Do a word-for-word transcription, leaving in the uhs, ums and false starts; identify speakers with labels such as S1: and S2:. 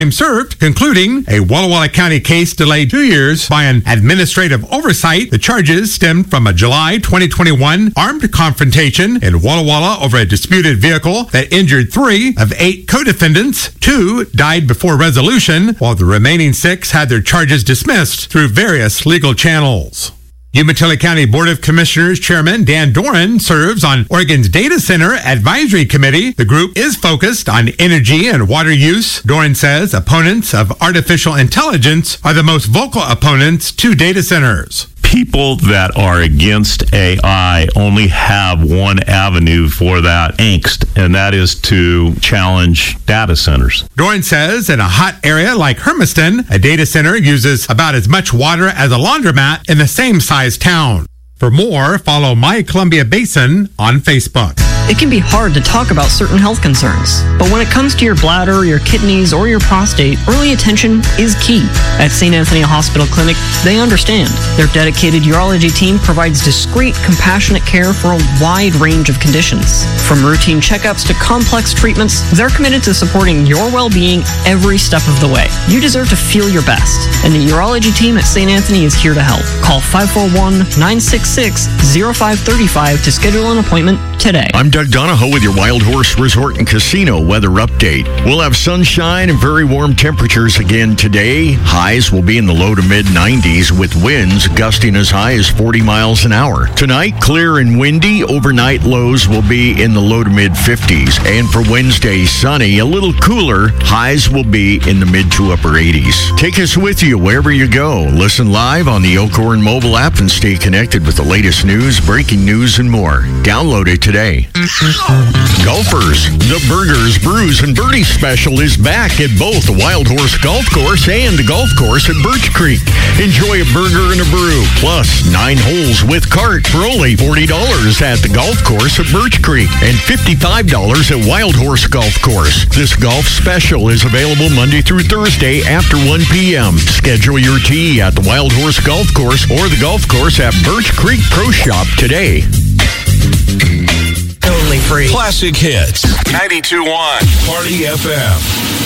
S1: served, concluding a Walla Walla County case delayed two years by an administrative oversight. The charges stemmed from a July twenty twenty-one armed confrontation in Walla Walla over a disputed vehicle that injured three of eight co-defendants. Two died before resolution, while the remaining six had their charges dismissed through various legal channels. Umatilla County Board of Commissioners Chairman Dan Doran serves on Oregon's Data Center Advisory Committee. The group is focused on energy and water use. Doran says opponents of artificial intelligence are the most vocal opponents to data centers.
S2: People that are against A I only have one avenue for that angst, and that is to challenge data centers.
S1: Doran says in a hot area like Hermiston, a data center uses about as much water as a laundromat in the same size town. For more, follow My Columbia Basin on Facebook.
S3: It can be hard to talk about certain health concerns, but when it comes to your bladder, your kidneys, or your prostate, early attention is key. At Saint Anthony Hospital Clinic, they understand. Their dedicated urology team provides discreet, compassionate care for a wide range of conditions. From routine checkups to complex treatments, they're committed to supporting your well-being every step of the way. You deserve to feel your best, and the urology team at Saint Anthony is here to help. Call five four one, nine six six, zero five three five to schedule an appointment today.
S4: I'm Doug Donahoe with your Wild Horse Resort and Casino weather update. We'll have sunshine and very warm temperatures again today. Highs will be in the low to mid nineties with winds gusting as high as forty miles an hour. Tonight, clear and windy. Overnight lows will be in the low to mid fifties. And for Wednesday, sunny, a little cooler. Highs will be in the mid to upper eighties. Take us with you wherever you go. Listen live on the Oakhorn mobile app and stay connected with the latest news, breaking news, and more. Download it today. Golfers, the Burgers, Brews, and Birdies special is back at both the Wild Horse Golf Course and the golf course at Birch Creek. Enjoy a burger and a brew, plus nine holes with cart for only forty dollars at the golf course at Birch Creek and fifty-five dollars at Wild Horse Golf Course. This golf special is available Monday through Thursday after one p.m. Schedule your tee at the Wild Horse Golf Course or the golf course at Birch Creek Pro Shop today.
S5: Only free. Classic hits. ninety-two point one Party F M.